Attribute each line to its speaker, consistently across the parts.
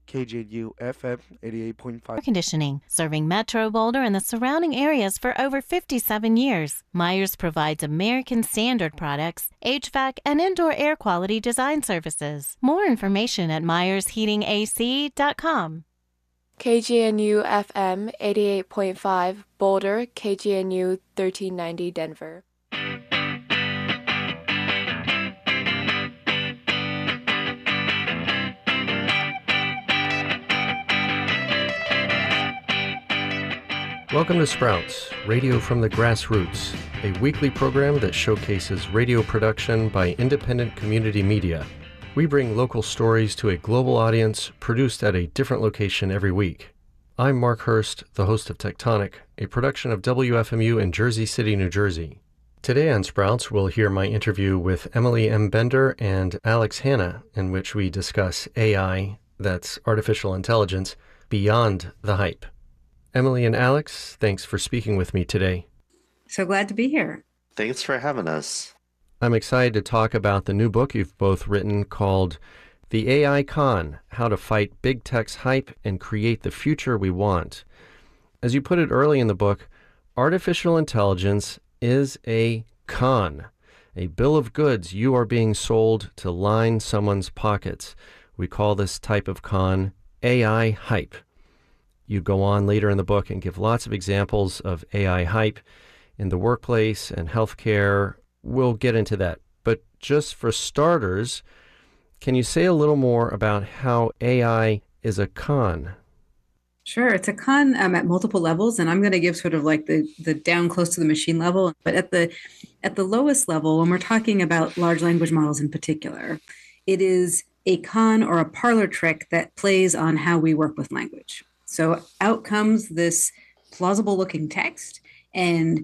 Speaker 1: KJNU FM 88.5.
Speaker 2: Air conditioning, serving Metro Boulder and the surrounding areas for over 57 years. Myers provides American Standard products, HVAC, and indoor air quality design services. More information at myersheatingac.com.
Speaker 3: KGNU FM 88.5 Boulder, KGNU 1390 Denver.
Speaker 4: Welcome to Sprouts, Radio from the Grassroots, a weekly program that showcases radio production by independent community media. We bring local stories to a global audience, produced at a different location every week. I'm Mark Hurst, the host of Tectonic, a production of WFMU in Jersey City, New Jersey. Today on Sprouts, we'll hear my interview with Emily M. Bender and Alex Hanna, in which we discuss AI, that's artificial intelligence, beyond the hype. Emily and Alex, thanks for speaking with me today.
Speaker 5: So glad to be here.
Speaker 6: Thanks for having us.
Speaker 4: I'm excited to talk about the new book you've both written called The AI Con: How to Fight Big Tech's Hype and Create the Future We Want. As you put it early in the book, artificial intelligence is a con, a bill of goods you are being sold to line someone's pockets. We call this type of con AI hype. You go on later in the book and give lots of examples of AI hype in the workplace and healthcare. We'll get into that. But just for starters, can you say a little more about how AI is a con?
Speaker 5: Sure. It's a con at multiple levels, and I'm going to give sort of like the down close to the machine level. But at the lowest level, when we're talking about large language models in particular, it is a con or a parlor trick that plays on how we work with language. So out comes this plausible looking text, and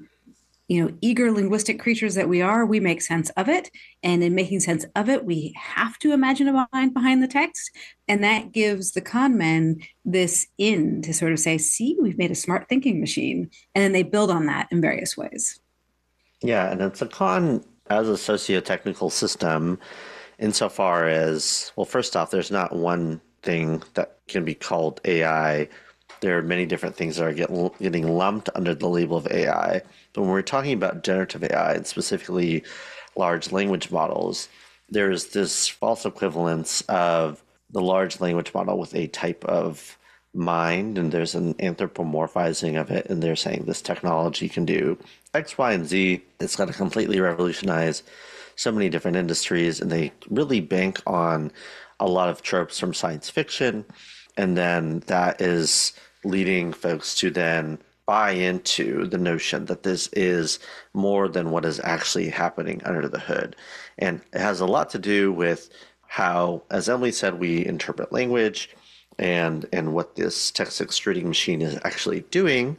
Speaker 5: eager linguistic creatures that we are, we make sense of it. And in making sense of it, we have to imagine a mind behind the text. And that gives the con men this in to sort of say, see, we've made a smart thinking machine. And then they build on that in various ways.
Speaker 6: Yeah, and it's a con as a socio-technical system insofar as, well, first off, there's not one thing that can be called AI. There are many different things that are getting lumped under the label of AI. But when we're talking about generative AI, and specifically large language models, there's this false equivalence of the large language model with a type of mind, and there's an anthropomorphizing of it, and they're saying this technology can do X, Y, and Z. It's going to completely revolutionize so many different industries, and they really bank on a lot of tropes from science fiction, and then that is leading folks to then buy into the notion that this is more than what is actually happening under the hood. And it has a lot to do with how, as Emily said, we interpret language and what this text extruding machine is actually doing.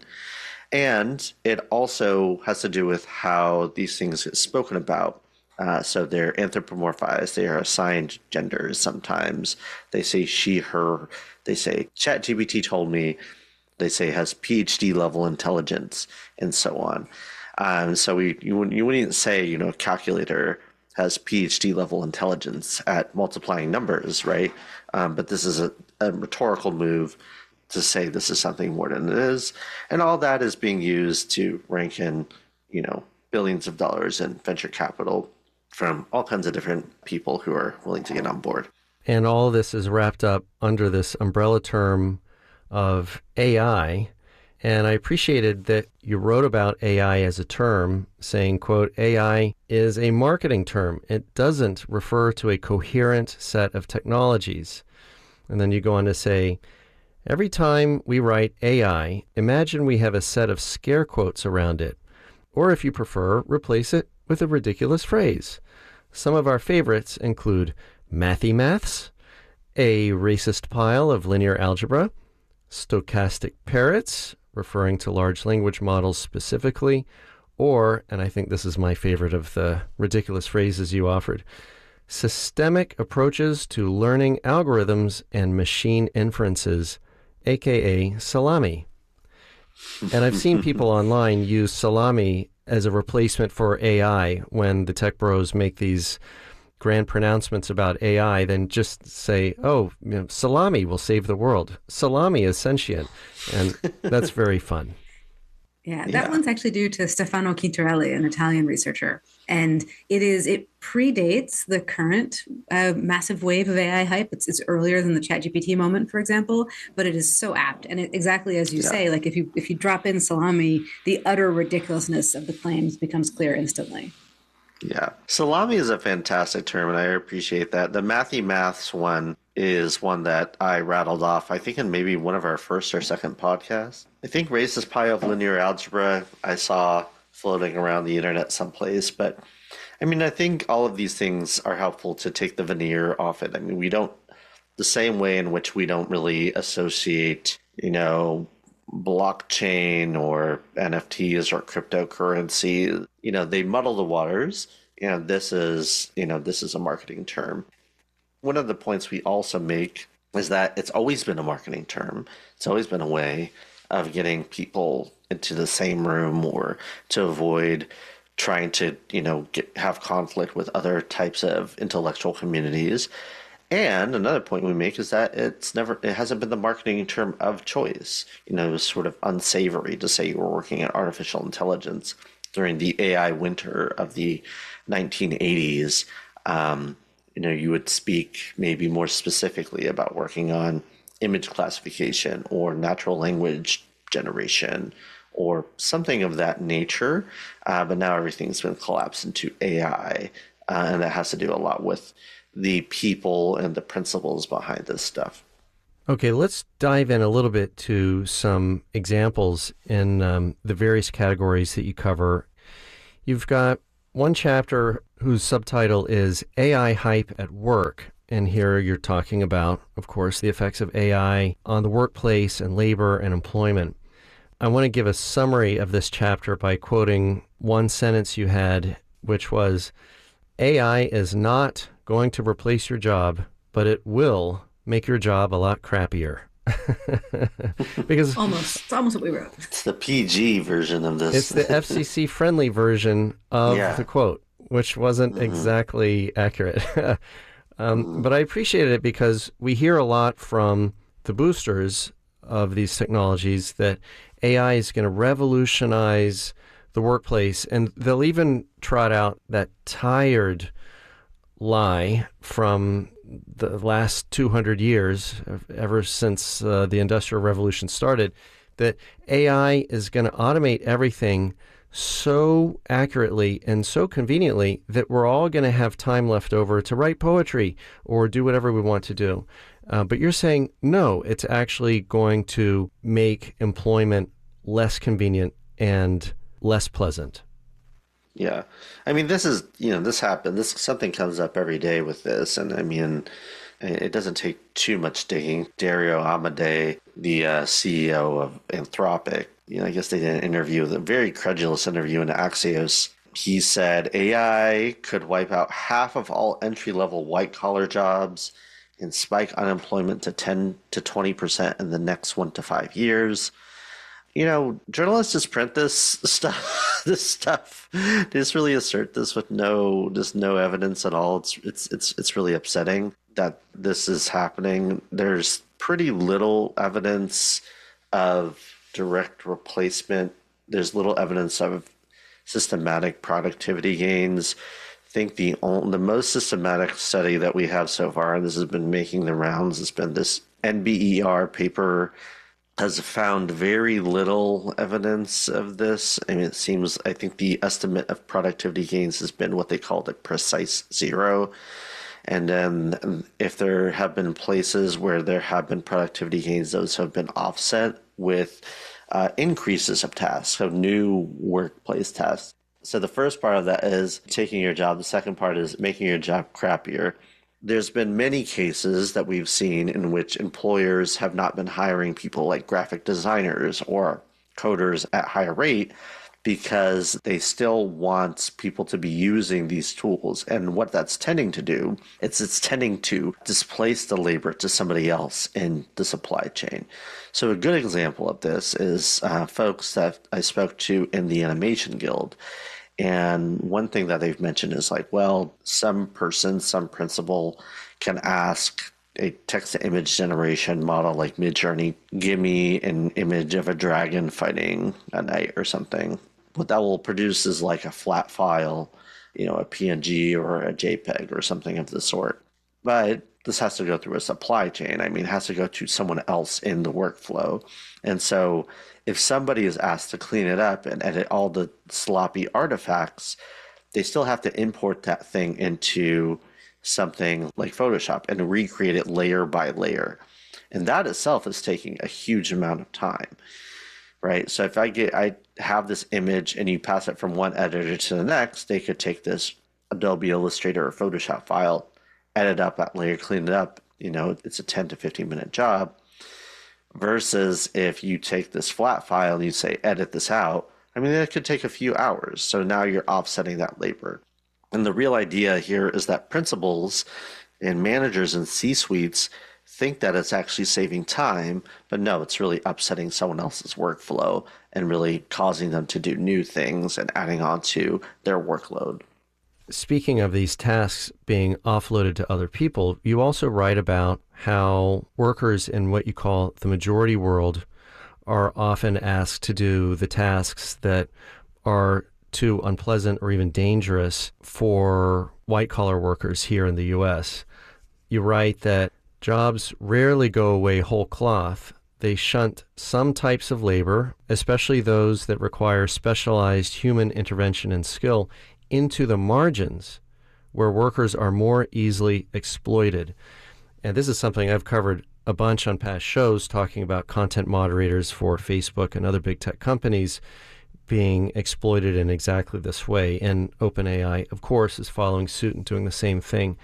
Speaker 6: And it also has to do with how these things get spoken about. So they're anthropomorphized. They are assigned genders sometimes. They say she, her. They say ChatGPT told me. They say has PhD level intelligence, and so on. So you wouldn't say a calculator has PhD level intelligence at multiplying numbers, right? But this is a rhetorical move to say this is something more than it is, and all that is being used to rank in billions of dollars in venture capital from all kinds of different people who are willing to get on board.
Speaker 4: And all of this is wrapped up under this umbrella term of AI. And I appreciated that you wrote about AI as a term, saying, quote, AI is a marketing term. It doesn't refer to a coherent set of technologies. And then you go on to say, every time we write AI, imagine we have a set of scare quotes around it. Or if you prefer, replace it with a ridiculous phrase. Some of our favorites include mathy maths, a racist pile of linear algebra, stochastic parrots, referring to large language models specifically, or, and I think this is my favorite of the ridiculous phrases you offered, systemic approaches to learning algorithms and machine inferences, aka salami. And I've seen people online use salami as a replacement for AI when the tech bros make these grand pronouncements about AI than just say, oh, salami will save the world. Salami is sentient. And that's very fun.
Speaker 5: Yeah, that one's actually due to Stefano Quintarelli, an Italian researcher. And it predates the current massive wave of AI hype. It's earlier than the ChatGPT moment, for example, but it is so apt. And exactly as you say, like if you drop in salami, the utter ridiculousness of the claims becomes clear instantly.
Speaker 6: Yeah. Salami is a fantastic term, and I appreciate that. The Mathy Maths one is one that I rattled off, I think, in maybe one of our first or second podcasts. I think Raises Pi of linear algebra I saw floating around the internet someplace. But, I mean, I think all of these things are helpful to take the veneer off it. I mean, the same way in which we don't really associate, blockchain or NFTs or cryptocurrency, they muddle the waters. This is a marketing term. One of the points we also make is that it's always been a marketing term. It's always been a way of getting people into the same room or to avoid trying to, have conflict with other types of intellectual communities. And another point we make is that it hasn't been the marketing term of choice. It was sort of unsavory to say you were working at artificial intelligence during the AI winter of the 1980s. You would speak maybe more specifically about working on image classification or natural language generation or something of that nature. But now everything's been collapsed into AI, and that has to do a lot with the people and the principles behind this stuff.
Speaker 4: Okay, let's dive in a little bit to some examples in the various categories that you cover. You've got one chapter whose subtitle is AI Hype at Work. And here you're talking about, of course, the effects of AI on the workplace and labor and employment. I want to give a summary of this chapter by quoting one sentence you had, which was, AI is not going to replace your job, but it will make your job a lot crappier. Because
Speaker 5: it's almost what we wrote.
Speaker 6: It's the PG version of this.
Speaker 4: It's the FCC friendly version of the quote, which wasn't exactly accurate. But I appreciated it because we hear a lot from the boosters of these technologies that AI is going to revolutionize the workplace, and they'll even trot out that tired lie from the last 200 years, ever since the Industrial Revolution started, that AI is going to automate everything so accurately and so conveniently that we're all going to have time left over to write poetry or do whatever we want to do. But you're saying, no, it's actually going to make employment less convenient and less pleasant.
Speaker 6: Yeah. I mean, this happens. Something comes up every day with this. And I mean, it doesn't take too much digging. Dario Amodei, the CEO of Anthropic, I guess they did an interview, a very credulous interview in Axios. He said AI could wipe out half of all entry-level white-collar jobs and spike unemployment to 10 to 20% in the next 1 to 5 years. Journalists just print this stuff. They just really assert this with no evidence at all. It's really upsetting that this is happening. There's pretty little evidence of direct replacement. There's little evidence of systematic productivity gains. I think the most systematic study that we have so far, and this has been making the rounds, has been this NBER paper, has found very little evidence of this. I mean, I think the estimate of productivity gains has been what they called a precise zero. And then if there have been places where there have been productivity gains, those have been offset with increases of tasks, of new workplace tasks. So the first part of that is taking your job. The second part is making your job crappier. There's been many cases that we've seen in which employers have not been hiring people like graphic designers or coders at higher rate because they still want people to be using these tools. And what that's tending to do, it's tending to displace the labor to somebody else in the supply chain. So a good example of this is folks that I spoke to in the Animation Guild. And one thing that they've mentioned is like, well, some person, some principal can ask a text-to-image generation model like Midjourney, give me an image of a dragon fighting a knight or something. What that will produce is like a flat file, a PNG or a JPEG or something of the sort. But this has to go through a supply chain. I mean, it has to go to someone else in the workflow. And so if somebody is asked to clean it up and edit all the sloppy artifacts, they still have to import that thing into something like Photoshop and recreate it layer by layer. And that itself is taking a huge amount of time, right? So if I have this image and you pass it from one editor to the next, they could take this Adobe Illustrator or Photoshop file, edit up that layer, clean it up. It's a 10 to 15 minute job. Versus if you take this flat file and you say, edit this out, I mean, that could take a few hours. So now you're offsetting that labor. And the real idea here is that principals and managers and C-suites think that it's actually saving time, but no, it's really upsetting someone else's workflow and really causing them to do new things and adding on to their workload.
Speaker 4: Speaking of these tasks being offloaded to other people, you also write about how workers in what you call the majority world are often asked to do the tasks that are too unpleasant or even dangerous for white-collar workers here in the U.S. You write that jobs rarely go away whole cloth. They shunt some types of labor, especially those that require specialized human intervention and skill, into the margins where workers are more easily exploited. And this is something I've covered a bunch on past shows, talking about content moderators for Facebook and other big tech companies being exploited in exactly this way. And OpenAI, of course, is following suit and doing the same thing.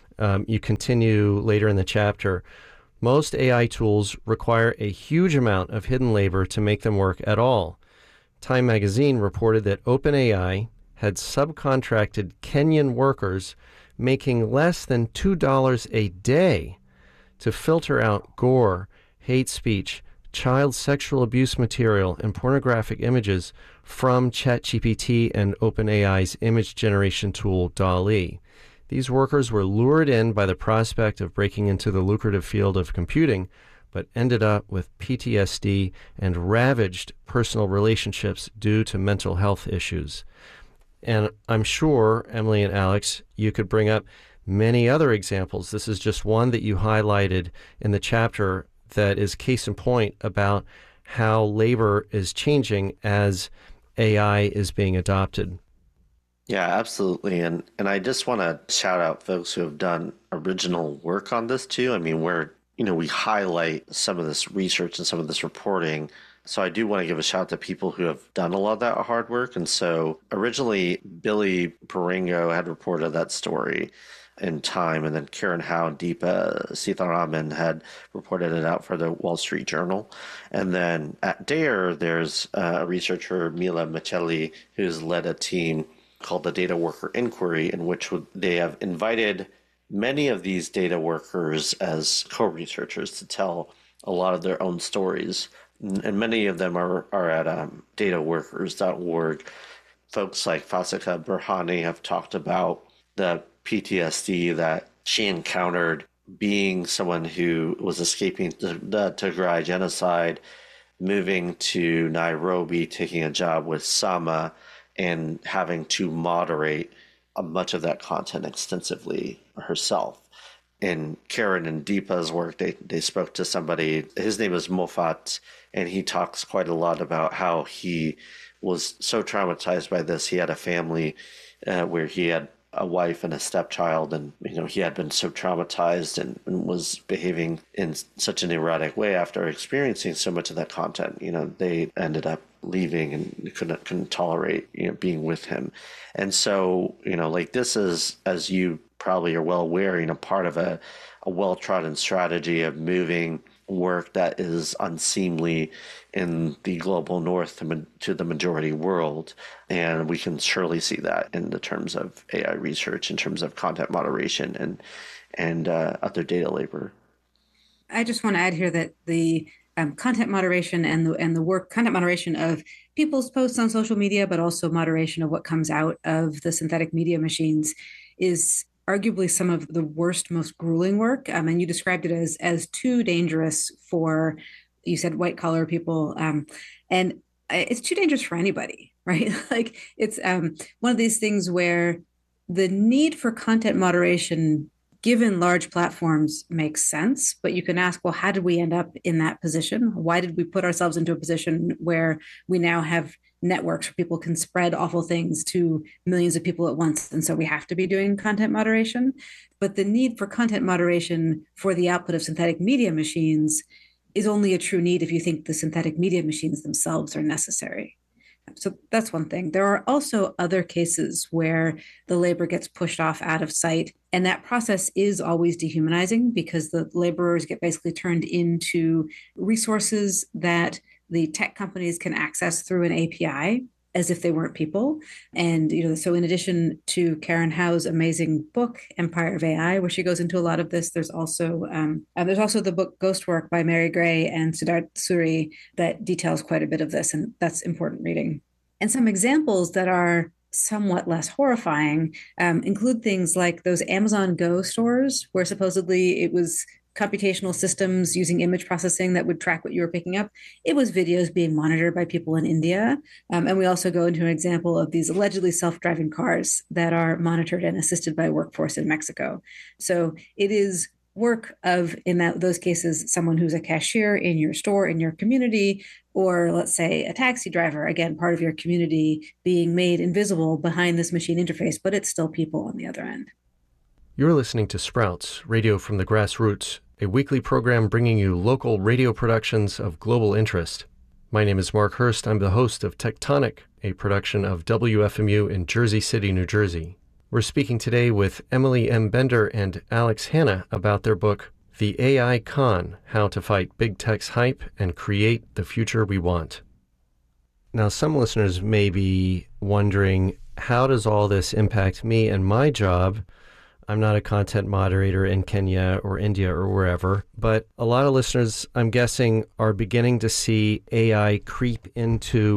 Speaker 4: You continue later in the chapter. Most AI tools require a huge amount of hidden labor to make them work at all. Time magazine reported that OpenAI had subcontracted Kenyan workers making less than $2 a day to filter out gore, hate speech, child sexual abuse material, and pornographic images from ChatGPT and OpenAI's image generation tool, DALL-E. These workers were lured in by the prospect of breaking into the lucrative field of computing, but ended up with PTSD and ravaged personal relationships due to mental health issues. And I'm sure, Emily and Alex, you could bring up many other examples. This is just one that you highlighted in the chapter that is case in point about how labor is changing as AI is being adopted.
Speaker 6: Yeah, absolutely. And I just want to shout out folks who have done original work on this too. I mean, we highlight some of this research and some of this reporting. So I do want to give a shout out to people who have done a lot of that hard work. And so originally, Billy Paringo had reported that story in Time, and then Karen Howe and Deepa Sitharaman had reported it out for the Wall Street Journal. And then at DARE, there's a researcher, Mila Michelli, who's led a team called the Data Worker Inquiry, in which they have invited many of these data workers as co-researchers to tell a lot of their own stories. And many of them are at dataworkers.org. Folks like Fasika Burhani have talked about the PTSD that she encountered being someone who was escaping the Tigray genocide, moving to Nairobi, taking a job with Sama, and having to moderate much of that content extensively herself. In Karen and Deepa's work, they spoke to somebody, his name is Mofat, and he talks quite a lot about how he was so traumatized by this. He had a family where he had a wife and a stepchild, and he had been so traumatized and was behaving in such an erratic way after experiencing so much of that content. They ended up leaving and couldn't tolerate being with him. And so this is, as you probably are well aware, part of a well-trodden strategy of moving work that is unseemly in the global north to the majority world. And we can surely see that in the terms of AI research, in terms of content moderation and other data labor.
Speaker 5: I just want to add here that the content moderation and the work, content moderation of people's posts on social media, but also moderation of what comes out of the synthetic media machines is arguably some of the worst, most grueling work. And you described it as too dangerous for, you said, white collar people. And it's too dangerous for anybody, right? Like it's one of these things where the need for content moderation given large platforms makes sense, but you can ask, well, how did we end up in that position? Why did we put ourselves into a position where we now have networks where people can spread awful things to millions of people at once? And so we have to be doing content moderation. But the need for content moderation for the output of synthetic media machines is only a true need if you think the synthetic media machines themselves are necessary. So that's one thing. There are also other cases where the labor gets pushed off out of sight. And that process is always dehumanizing because the laborers get basically turned into resources that the tech companies can access through an API as if they weren't people. And, so in addition to Karen Howe's amazing book, Empire of AI, where she goes into a lot of this, there's also the book Ghost Work by Mary Gray and Siddharth Suri that details quite a bit of this. And that's important reading. And some examples that are somewhat less horrifying include things like those Amazon Go stores where supposedly it was computational systems using image processing that would track what you were picking up. It was videos being monitored by people in India. And we also go into an example of these allegedly self-driving cars that are monitored and assisted by a workforce in Mexico. So it is work of, in those cases, someone who's a cashier in your store, in your community, or let's say a taxi driver, again, part of your community being made invisible behind this machine interface, but it's still people on the other end.
Speaker 4: You're listening to Sprouts, radio from the grassroots, a weekly program bringing you local radio productions of global interest. My name is Mark Hurst. I'm the host of Tectonic, a production of WFMU in Jersey City, New Jersey. We're speaking today with Emily M. Bender and Alex Hanna about their book, The AI Con: How to Fight Big Tech's Hype and Create the Future We Want. Now, some listeners may be wondering, how does all this impact me and my job? I'm not a content moderator in Kenya or India or wherever, but a lot of listeners, I'm guessing, are beginning to see AI creep into